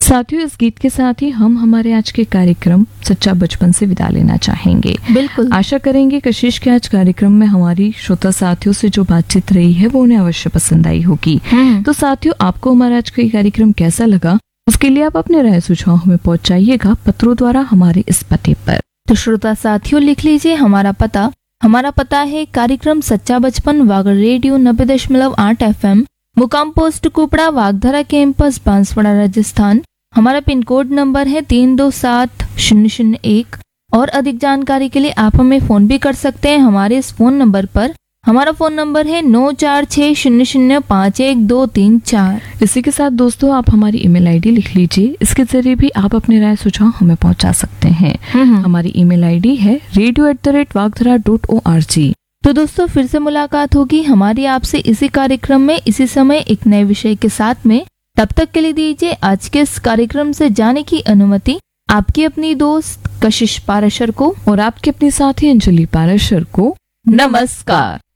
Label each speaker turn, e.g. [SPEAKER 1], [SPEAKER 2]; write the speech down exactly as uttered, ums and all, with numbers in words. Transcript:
[SPEAKER 1] साथियों, इस गीत के साथ ही हम हमारे आज के कार्यक्रम सच्चा बचपन से विदा लेना चाहेंगे।
[SPEAKER 2] बिल्कुल।
[SPEAKER 1] आशा करेंगे कशिश के आज कार्यक्रम में हमारी श्रोता साथियों से जो बातचीत रही है वो उन्हें अवश्य पसंद आई होगी। तो साथियों, आपको हमारा आज का ये कार्यक्रम कैसा लगा, उसके लिए आप अपने राय सुझाव हमें पहुंचाइएगा पत्रों द्वारा हमारे इस पते पर।
[SPEAKER 2] तो श्रोता साथियों, लिख लीजिए हमारा पता। हमारा पता है कार्यक्रम सच्चा बचपन वागड़ रेडियो नब्बे दशमलव आठ एफ एम, मुकाम पोस्ट कुपड़ा, वागधरा कैंपस, बांसवाड़ा, राजस्थान। हमारा पिन कोड नंबर है तीन दो सात शून्य शून्य एक। और अधिक जानकारी के लिए आप हमें फोन भी कर सकते हैं हमारे इस फोन नंबर पर। हमारा फोन नंबर है नौ चार छः शून्य शून्य पाँच एक दो तीन चार।
[SPEAKER 1] इसी के साथ दोस्तों, आप हमारी ईमेल आईडी लिख लीजिए, इसके जरिए भी आप अपने राय सुझाव हमें पहुंचा सकते हैं। हमारी ईमेल आईडी है radio at the rate वागधरा dot O R G.
[SPEAKER 2] तो दोस्तों, फिर से मुलाकात होगी हमारी आपसे इसी कार्यक्रम में, इसी समय एक नए विषय के साथ में। तब तक के लिए दीजिए आज के इस कार्यक्रम से जाने की अनुमति आपकी अपनी दोस्त कशिश पाराशर को
[SPEAKER 1] और आपके अपने साथी अंजलि पाराशर को।
[SPEAKER 2] नमस्कार।